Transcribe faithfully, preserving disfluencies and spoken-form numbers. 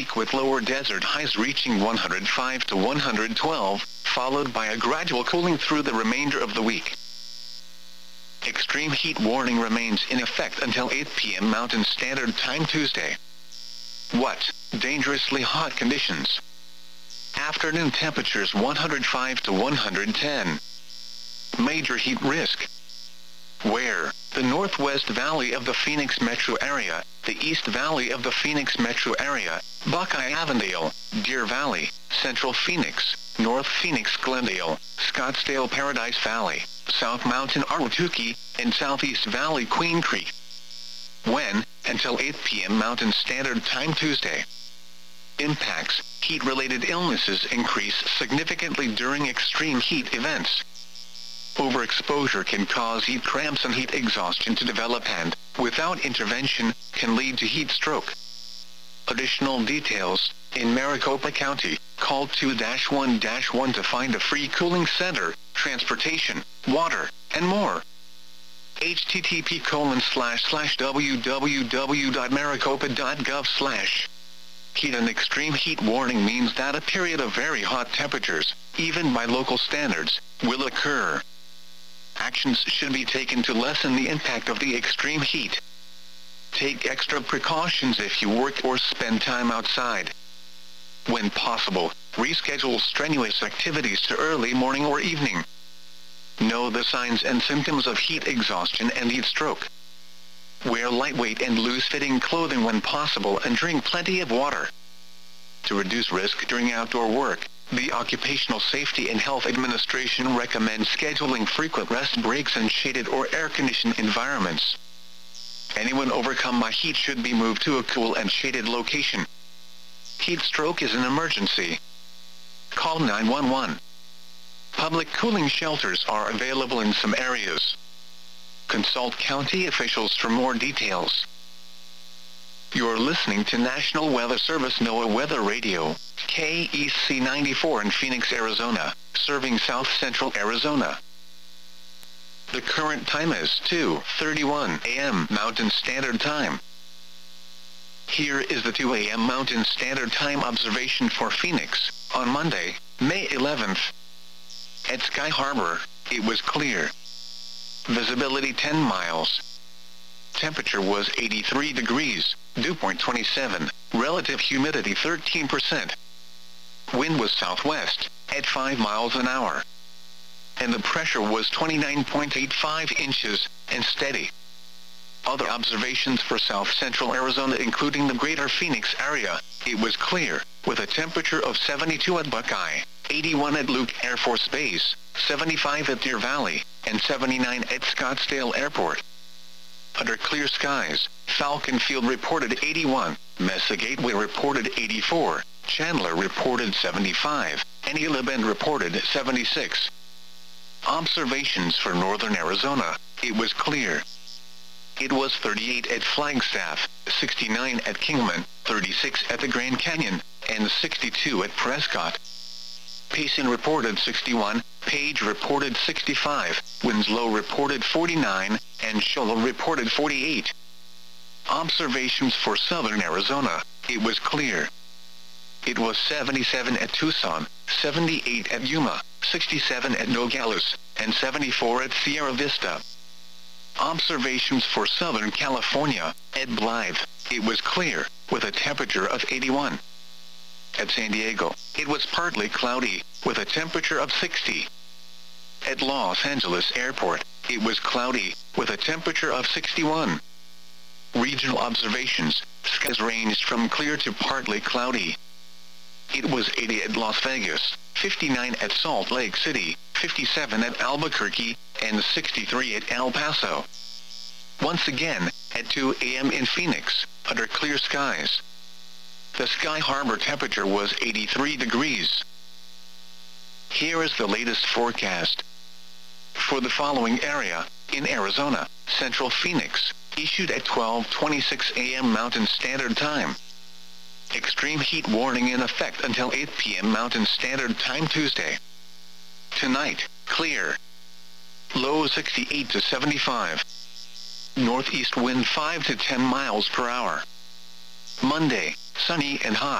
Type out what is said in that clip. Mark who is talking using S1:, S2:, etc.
S1: week with lower desert highs reaching one hundred five to one hundred twelve, followed by a gradual cooling through the remainder of the week. Extreme heat warning remains in effect until eight p m Mountain Standard Time Tuesday. What? Dangerously hot conditions. Afternoon temperatures one hundred five to one hundred ten. Major heat risk. Where? The Northwest Valley of the Phoenix metro area, the East Valley of the Phoenix metro area, Buckeye-Avondale, Deer Valley, Central Phoenix, North Phoenix Glendale, Scottsdale Paradise Valley, South Mountain Ahwatukee, and Southeast Valley Queen Creek. When? Until eight p m Mountain Standard Time Tuesday. Impacts. Heat-related illnesses increase significantly during extreme heat events. Overexposure can cause heat cramps and heat exhaustion to develop and, without intervention, can lead to heat stroke. Additional details. In Maricopa County, call two one one to find a free cooling center, transportation, water, and more. http colon slash slash www.maricopa.gov slash. Heat and extreme heat warning means that a period of very hot temperatures, even by local standards, will occur. Actions should be taken to lessen the impact of the extreme heat. Take extra precautions if you work or spend time outside. When possible, reschedule strenuous activities to early morning or evening. Know the signs and symptoms of heat exhaustion and heat stroke. Wear lightweight and loose-fitting clothing when possible and drink plenty of water. To reduce risk during outdoor work, the Occupational Safety and Health Administration recommends scheduling frequent rest breaks in shaded or air-conditioned environments. Anyone overcome by heat should be moved to a cool and shaded location. Heat stroke is an emergency. Call nine one one. Public cooling shelters are available in some areas. Consult county officials for more details. You're listening to National Weather Service NOAA Weather Radio, K E C ninety-four in Phoenix, Arizona, serving South Central Arizona. The current time is two thirty-one a m Mountain Standard Time. Here is the two a m Mountain Standard Time observation for Phoenix, on Monday, May eleventh. At Sky Harbor, it was clear. Visibility ten miles. Temperature was eighty-three degrees, dew point twenty-seven, relative humidity thirteen percent. Wind was southwest, at five miles an hour. And the pressure was twenty-nine point eight five inches, and steady. Other observations for South Central Arizona including the greater Phoenix area, it was clear, with a temperature of seventy-two at Buckeye, eighty-one at Luke Air Force Base, seventy-five at Deer Valley, and seventy-nine at Scottsdale Airport. Under clear skies, Falcon Field reported eighty-one, Mesa Gateway reported eighty-four, Chandler reported seventy-five, and Gila Bend reported seventy-six. Observations for northern Arizona, it was clear. It was thirty-eight at Flagstaff, sixty-nine at Kingman, thirty-six at the Grand Canyon, and sixty-two at Prescott. Payson reported sixty-one, Page reported sixty-five, Winslow reported forty-nine, and Shola reported forty-eight. Observations for southern Arizona, it was clear. It was seventy-seven at Tucson, seventy-eight at Yuma, sixty-seven at Nogales, and seventy-four at Sierra Vista. Observations for Southern California, at Blythe, it was clear, with a temperature of eighty-one. At San Diego, it was partly cloudy, with a temperature of sixty. At Los Angeles Airport, it was cloudy, with a temperature of sixty-one. Regional observations, skies ranged from clear to partly cloudy. It was eighty at Las Vegas, fifty-nine at Salt Lake City, fifty-seven at Albuquerque, and sixty-three at El Paso. Once again, at two a m in Phoenix, under clear skies. The Sky Harbor temperature was eighty-three degrees. Here is the latest forecast. For the following area, in Arizona, Central Phoenix, issued at twelve twenty-six a m Mountain Standard Time. Extreme heat warning in effect until eight p m Mountain Standard Time Tuesday. Tonight, clear. Low sixty-eight to seventy-five. Northeast wind five to ten miles per hour. Monday, sunny and hot.